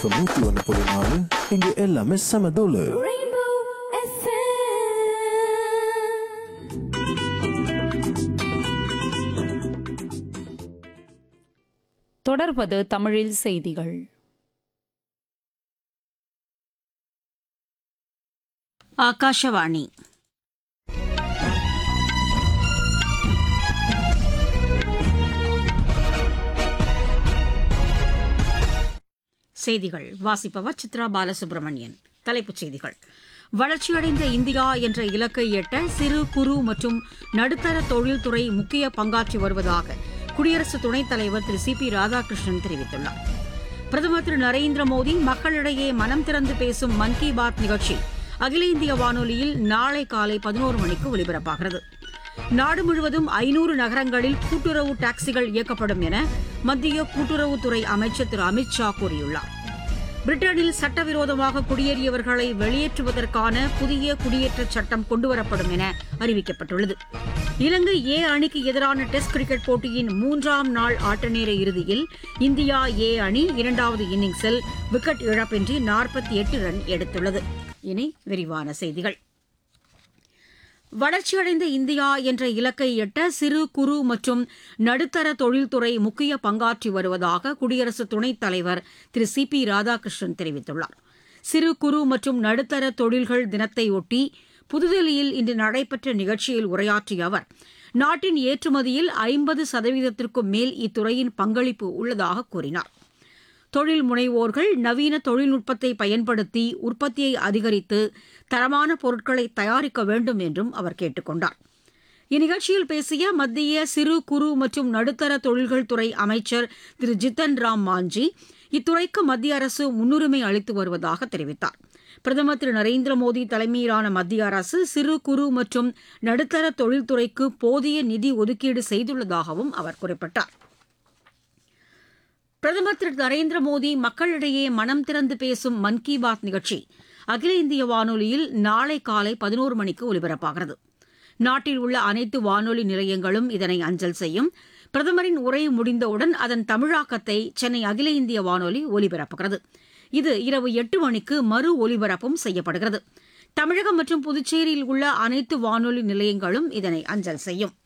FM 101.4 இங்க எல்லாமே செம தூளு. Rainbow FM. தொடர்வது தமிழில் செய்திகள். ஆகாஷவாணி. செய்திகள் வாசிப்பவர் சித்ரா பாலசுப்ரமணியன். தலைப்புச் செய்திகள். வளர்ச்சியடைந்த இந்தியா என்ற இலக்கை எட்ட சிறு குறு மற்றும் நடுத்தர தொழில்துறை முக்கிய பங்காற்றி வருவதாக குடியரசு துணைத் தலைவர் திரு சி.பி. ராதாகிருஷ்ணன் தெரிவித்துள்ளார். பிரதமர் திரு நரேந்திர மோடி மக்களிடையே மனம் திறந்து பேசும் மன் கி பாத் நிகழ்ச்சி அகில இந்திய வானொலியில் நாளை காலை 11 மணிக்கு ஒலிபரப்பாகிறது. நாடு முழுவதும் 500 நகரங்களில் கூட்டுறவு டாக்ஸிகள் இயக்கப்படும் என மத்திய கூட்டுறவுத்துறை அமைச்சர் திரு அமித் ஷா கூறியுள்ளார். பிரிட்டனில் சட்டவிரோதமாக குடியேறியவர்களை வெளியேற்றுவதற்கான புதிய குடியேற்றச் சட்டம் கொண்டுவரப்படும் என அறிவிக்கப்பட்டுள்ளது. இலங்கை ஏ அணிக்கு எதிரான டெஸ்ட் கிரிக்கெட் போட்டியின் 3ஆம் நாள் ஆட்டநேர இறுதியில் இந்தியா ஏ அணி 2வது இன்னிங்ஸில் விக்கெட் இழப்பின்றி 48 ரன் எடுத்துள்ளது. இனி விரிவான செய்திகள். வளர்ச்சியடைந்த இந்தியா என்ற இலக்கை எட்ட சிறு குறு மற்றும் நடுத்தர தொழில்துறை முக்கிய பங்காற்றி வருவதாக குடியரசு துணைத் தலைவர் திரு சி.பி. ராதாகிருஷ்ணன் தெரிவித்துள்ளார். சிறு குறு மற்றும் நடுத்தர தொழில்கள் தினத்தையொட்டி புதுதில்லியில் இன்று நடைபெற்ற நிகழ்ச்சியில் உரையாற்றிய அவர், நாட்டின் ஏற்றுமதியில் 50%க்கும் மேல் இத்துறையின் பங்களிப்பு உள்ளதாக கூறினார். தொழில் முனைவோர்கள் நவீன தொழில்நுட்பத்தை பயன்படுத்தி உற்பத்தியை அதிகரித்து தரமான பொருட்களை தயாரிக்க வேண்டும் என்றும் அவர் கேட்டுக் கொண்டார். இந்நிகழ்ச்சியில் பேசிய மத்திய சிறு குறு மற்றும் நடுத்தர தொழில்கள் துறை அமைச்சர் திரு ஜித்தன் ராம் மாஞ்சி, இத்துறைக்கு மத்திய அரசு முன்னுரிமை அளித்து வருவதாக தெரிவித்தார். பிரதமர் திரு நரேந்திர மோடி தலைமையிலான மத்திய அரசு சிறு குறு மற்றும் நடுத்தர தொழில்துறைக்கு போதிய நிதி ஒதுக்கீடு செய்துள்ளதாகவும் அவர் குறிப்பிட்டார். பிரதமர் திரு நரேந்திர மோடி மக்களிடையே மனம் திறந்து பேசும் மன் கி பாத் நிகழ்ச்சி அகில இந்திய வானொலியில் நாளை காலை 11 மணிக்கு ஒலிபரப்பாகிறது. நாட்டில் உள்ள அனைத்து வானொலி நிலையங்களும் இதனை அஞ்சல் செய்யும். பிரதமரின் உரை முடிந்தவுடன் அதன் தமிழாக்கத்தை சென்னை அகில இந்திய வானொலி ஒலிபரப்புகிறது. இது இரவு 8 மணிக்கு மறு ஒலிபரப்பும் செய்யப்படுகிறது. தமிழகம் மற்றும் புதுச்சேரியில் உள்ள அனைத்து வானொலி நிலையங்களும் இதனை அஞ்சல் செய்யும்.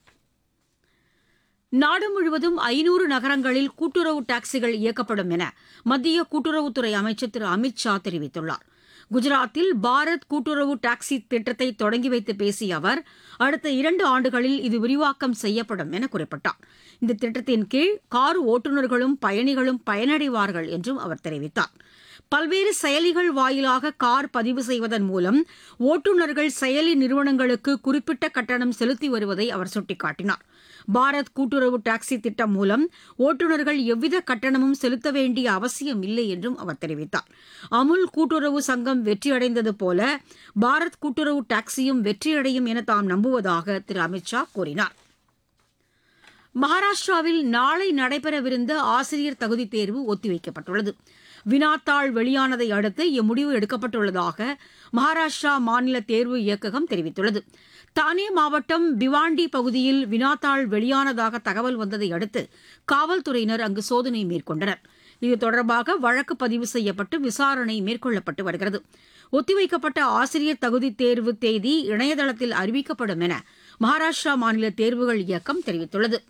நாடு முழுவதும் 500 நகரங்களில் கூட்டுறவு டாக்ஸிகள் இயக்கப்படும் என மத்திய கூட்டுறவுத்துறை அமைச்சர் திரு அமித் ஷா தெரிவித்துள்ளார். குஜராத்தில் பாரத் கூட்டுறவு டாக்ஸி திட்டத்தை தொடங்கி வைத்து பேசிய அவர், அடுத்த 2 ஆண்டுகளில் இது விரிவாக்கம் செய்யப்படும் என குறிப்பிட்டார். இந்த திட்டத்தின் கீழ் கார் ஓட்டுநர்களும் பயணிகளும் பயனடைவார்கள் என்றும் அவர் தெரிவித்தார். பல்வேறு செயலிகள் வாயிலாக கார் பதிவு செய்வதன் மூலம் ஓட்டுநர்கள் செயலி நிறுவனங்களுக்கு குறிப்பிட்ட கட்டணம் செலுத்தி வருவதை அவர் சுட்டிக்காட்டினார். பாரத் கூட்டுறவு டாக்ஸி திட்டம் மூலம் ஓட்டுநர்கள் எவ்வித கட்டணமும் செலுத்த வேண்டிய அவசியம் இல்லை என்றும் அவர் தெரிவித்தார். அமுல் கூட்டுறவு சங்கம் வெற்றியடைந்தது போல பாரத் கூட்டுறவு டாக்ஸியும் வெற்றியடையும் என தாம் நம்புவதாக திரு அமித் ஷா கூறினார். மகாராஷ்டிராவில் நாளை நடைபெறவிருந்த ஆசிரியர் தகுதித் தேர்வு ஒத்திவைக்கப்பட்டுள்ளது. வினாத்தாள் வெளியானதை அடுத்து இம்முடிவு எடுக்கப்பட்டுள்ளதாக மகாராஷ்டிரா மாநில தேர்வு இயக்ககம் தெரிவித்துள்ளது. தானே மாவட்டம் பிவாண்டி பகுதியில் வினாத்தாள் வெளியானதாக தகவல் வந்ததை அடுத்து காவல்துறையினர் அங்கு சோதனை மேற்கொண்டனர். இது தொடர்பாக வழக்கு பதிவு செய்யப்பட்டு விசாரணை மேற்கொள்ளப்பட்டு வருகிறது. ஒத்திவைக்கப்பட்ட ஆசிரியர் தகுதித் தேர்வு தேதி இணையதளத்தில் அறிவிக்கப்படும் என மகாராஷ்டிரா மாநில தேர்வுகள் இயக்கம் தெரிவித்துள்ளது.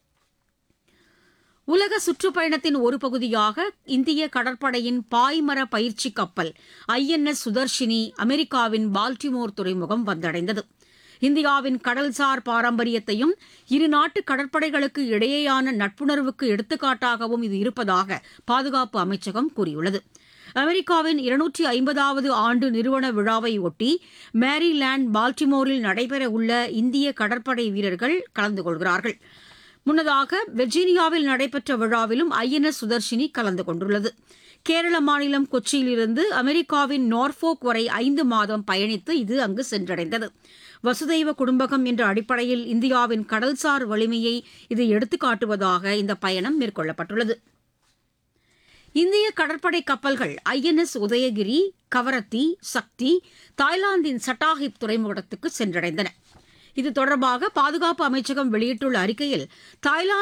உலக சுற்றுப்பயணத்தின் ஒரு பகுதியாக இந்திய கடற்படையின் பாய்மர பயிற்சி கப்பல் INS சுதர்ஷினி அமெரிக்காவின் பால்டிமோர் துறைமுகம் வந்தடைந்தது. இந்தியாவின் கடல்சார் பாரம்பரியத்தையும் இரு நாட்டு கடற்படைகளுக்கு இடையேயான நட்புணர்வுக்கு எடுத்துக்காட்டாகவும் இது இருப்பதாக பாதுகாப்பு அமைச்சகம் கூறியுள்ளது. அமெரிக்காவின் 250வது ஆண்டு நிறுவன விழாவை ஒட்டி மேரிலாந்து பால்டிமோரில் நடைபெறவுள்ள இந்திய கடற்படை வீரர்கள் கலந்து கொள்கிறார்கள். முன்னதாக வெர்ஜீனியாவில் நடைபெற்ற விழாவிலும் INS சுதர்ஷினி கலந்து கொண்டுள்ளது. கேரள மாநிலம் கொச்சியிலிருந்து அமெரிக்காவின் நார்ஃபோக் வரை 5 மாதம் பயணித்து இது அங்கு சென்றடைந்தது. வசுதெய்வ குடும்பகம் என்ற அடிப்படையில் இந்தியாவின் கடல்சார் வலிமையை இது எடுத்துக்காட்டுவதாக இந்த பயணம் மேற்கொள்ளப்பட்டுள்ளது. இந்திய கடற்படை கப்பல்கள் INS உதயகிரி, கவரத்தி, சக்தி தாய்லாந்தின் சட்டாஹிப் துறைமுகத்துக்கு சென்றடைந்தன. இது தொடர்பாக பாதுகாப்பு அமைச்சகம் வெளியிட்டுள்ள அறிக்கையில், தாய்லாந்து